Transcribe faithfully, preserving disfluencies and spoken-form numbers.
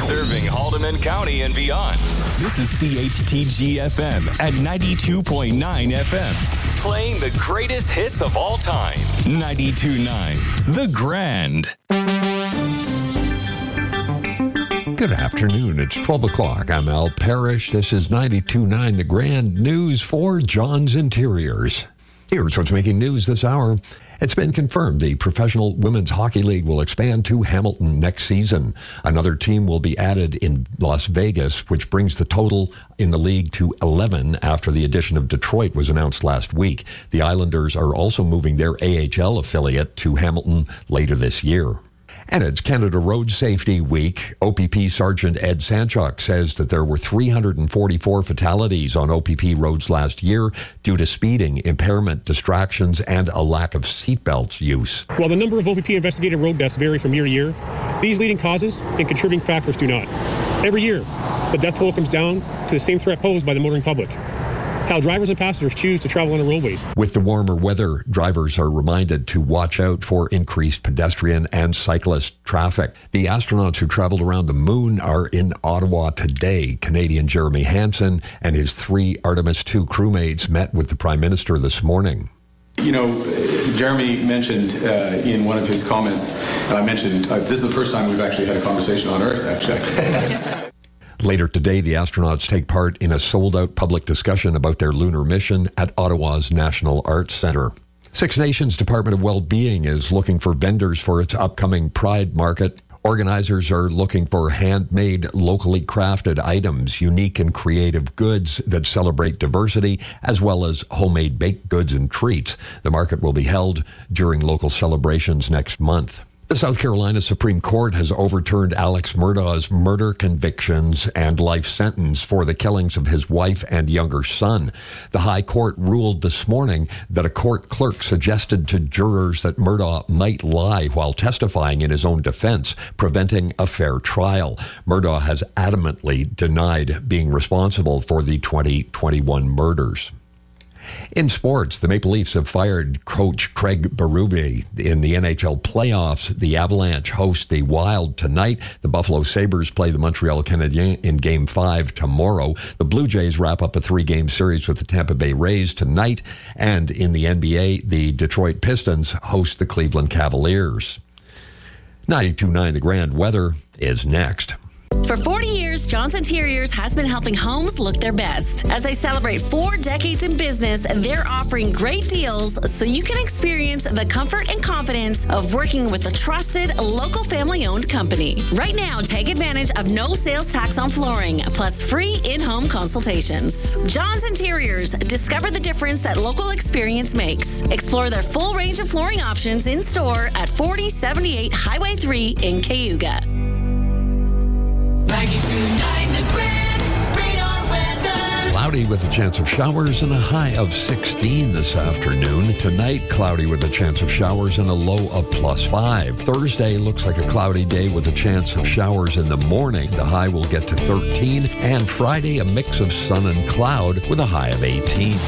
Serving Haldeman County and beyond. This is C H T G F M at ninety-two point nine F M. Playing the greatest hits of all time. ninety-two point nine The Grand. Good afternoon. It's twelve o'clock. I'm Al Parrish. This is ninety-two point nine The Grand News for John's Interiors. Here's what's making news this hour. It's been confirmed the Professional Women's Hockey League will expand to Hamilton next season. Another team will be added in Las Vegas, which brings the total in the league to eleven after the addition of Detroit was announced last week. The Islanders are also moving their A H L affiliate to Hamilton later this year. And it's Canada Road Safety Week. O P P Sergeant Ed Sanchuk says that there were three hundred forty-four fatalities on O P P roads last year due to speeding, impairment, distractions, and a lack of seatbelt use. While the number of O P P investigated road deaths vary from year to year, these leading causes and contributing factors do not. Every year, the death toll comes down to the same threat posed by the motoring public. How drivers and passengers choose to travel on the roadways. With the warmer weather, drivers are reminded to watch out for increased pedestrian and cyclist traffic. The astronauts who traveled around the moon are in Ottawa today. Canadian Jeremy Hansen and his three Artemis two crewmates met with the Prime Minister this morning. You know, Jeremy mentioned uh, in one of his comments, I uh, mentioned uh, this is the first time we've actually had a conversation on Earth, actually. Later today, the astronauts take part in a sold-out public discussion about their lunar mission at Ottawa's National Arts Centre. Six Nations Department of Wellbeing is looking for vendors for its upcoming Pride Market. Organizers are looking for handmade, locally crafted items, unique and creative goods that celebrate diversity, as well as homemade baked goods and treats. The market will be held during local celebrations next month. The South Carolina Supreme Court has overturned Alex Murdaugh's murder convictions and life sentence for the killings of his wife and younger son. The High Court ruled this morning that a court clerk suggested to jurors that Murdaugh might lie while testifying in his own defense, preventing a fair trial. Murdaugh has adamantly denied being responsible for the twenty twenty-one murders. In sports, the Maple Leafs have fired coach Craig Berube. In the N H L playoffs, the Avalanche host the Wild tonight. The Buffalo Sabres play the Montreal Canadiens in Game five tomorrow. The Blue Jays wrap up a three-game series with the Tampa Bay Rays tonight. And in the N B A, the Detroit Pistons host the Cleveland Cavaliers. ninety-two point nine The Grand Weather is next. For forty years, John's Interiors has been helping homes look their best. As they celebrate four decades in business, they're offering great deals so you can experience the comfort and confidence of working with a trusted, local family-owned company. Right now, take advantage of no sales tax on flooring, plus free in-home consultations. John's Interiors. Discover the difference that local experience makes. Explore their full range of flooring options in-store at forty seventy-eight Highway three in Cayuga. ninety-two point nine The Grand Radar Weather. Cloudy with a chance of showers and a high of sixteen this afternoon. Tonight, cloudy with a chance of showers and a low of plus five. Thursday looks like a cloudy day with a chance of showers in the morning. The high will get to thirteen. And Friday, a mix of sun and cloud with a high of eighteen.